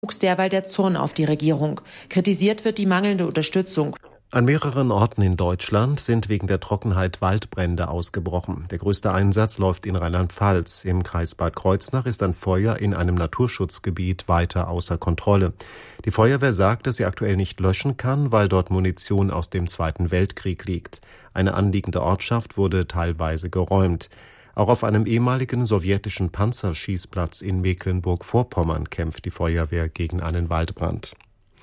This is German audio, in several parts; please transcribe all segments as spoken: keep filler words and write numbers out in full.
wuchs derweil der Zorn auf die Regierung. Kritisiert wird die mangelnde Unterstützung. An mehreren Orten in Deutschland sind wegen der Trockenheit Waldbrände ausgebrochen. Der größte Einsatz läuft in Rheinland-Pfalz. Im Kreis Bad Kreuznach ist ein Feuer in einem Naturschutzgebiet weiter außer Kontrolle. Die Feuerwehr sagt, dass sie aktuell nicht löschen kann, weil dort Munition aus dem Zweiten Weltkrieg liegt. Eine anliegende Ortschaft wurde teilweise geräumt. Auch auf einem ehemaligen sowjetischen Panzerschießplatz in Mecklenburg-Vorpommern kämpft die Feuerwehr gegen einen Waldbrand.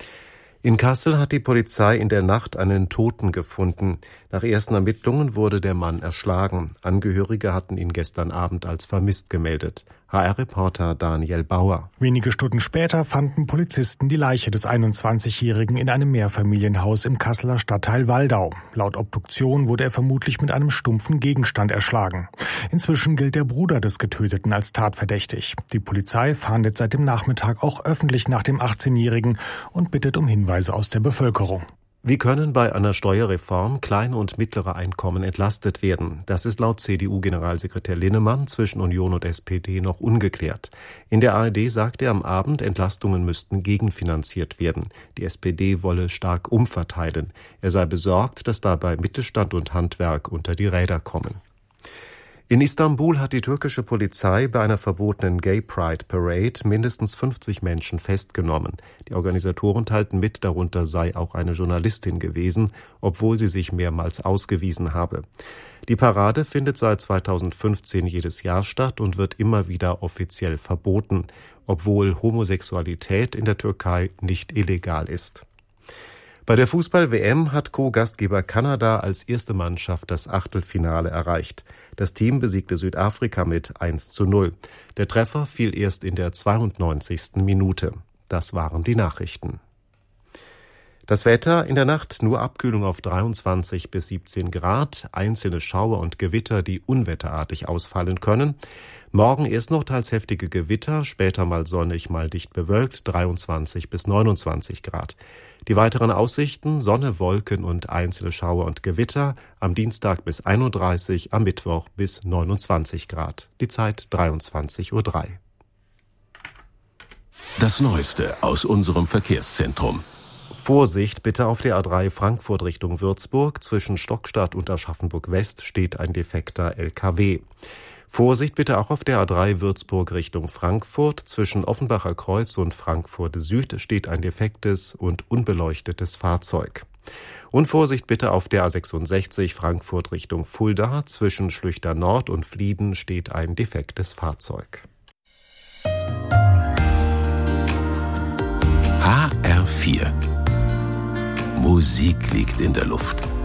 In Kassel hat die Polizei in der Nacht einen Toten gefunden. Nach ersten Ermittlungen wurde der Mann erschlagen. Angehörige hatten ihn gestern Abend als vermisst gemeldet. H R-Reporter Daniel Bauer. Wenige Stunden später fanden Polizisten die Leiche des einundzwanzigjährigen in einem Mehrfamilienhaus im Kasseler Stadtteil Waldau. Laut Obduktion wurde er vermutlich mit einem stumpfen Gegenstand erschlagen. Inzwischen gilt der Bruder des Getöteten als tatverdächtig. Die Polizei fahndet seit dem Nachmittag auch öffentlich nach dem achtzehnjährigen und bittet um Hinweise aus der Bevölkerung. Wie können bei einer Steuerreform kleine und mittlere Einkommen entlastet werden? Das ist laut C D U-Generalsekretär Linnemann zwischen Union und S P D noch ungeklärt. In der A R D sagte er am Abend, Entlastungen müssten gegenfinanziert werden. Die S P D wolle stark umverteilen. Er sei besorgt, dass dabei Mittelstand und Handwerk unter die Räder kommen. In Istanbul hat die türkische Polizei bei einer verbotenen Gay Pride Parade mindestens fünfzig Menschen festgenommen. Die Organisatoren teilten mit, darunter sei auch eine Journalistin gewesen, obwohl sie sich mehrmals ausgewiesen habe. Die Parade findet seit zweitausendfünfzehn jedes Jahr statt und wird immer wieder offiziell verboten, obwohl Homosexualität in der Türkei nicht illegal ist. Bei der Fußball-W M hat Co-Gastgeber Kanada als erste Mannschaft das Achtelfinale erreicht. Das Team besiegte Südafrika mit eins zu null. Der Treffer fiel erst in der zweiundneunzigsten Minute. Das waren die Nachrichten. Das Wetter: in der Nacht nur Abkühlung auf dreiundzwanzig bis siebzehn Grad, einzelne Schauer und Gewitter, die unwetterartig ausfallen können. Morgen erst noch teils heftige Gewitter, später mal sonnig, mal dicht bewölkt, dreiundzwanzig bis neunundzwanzig Grad. Die weiteren Aussichten: Sonne, Wolken und einzelne Schauer und Gewitter, am Dienstag bis einunddreißig, am Mittwoch bis neunundzwanzig Grad. Die Zeit dreiundzwanzig Uhr drei. Das Neueste aus unserem Verkehrszentrum. Vorsicht bitte auf der A drei Frankfurt Richtung Würzburg. Zwischen Stockstadt und Aschaffenburg-West steht ein defekter L K W. Vorsicht bitte auch auf der A drei Würzburg Richtung Frankfurt. Zwischen Offenbacher Kreuz und Frankfurt Süd steht ein defektes und unbeleuchtetes Fahrzeug. Und Vorsicht bitte auf der A sechsundsechzig Frankfurt Richtung Fulda. Zwischen Schlüchter Nord und Flieden steht ein defektes Fahrzeug. H R vier. Musik liegt in der Luft.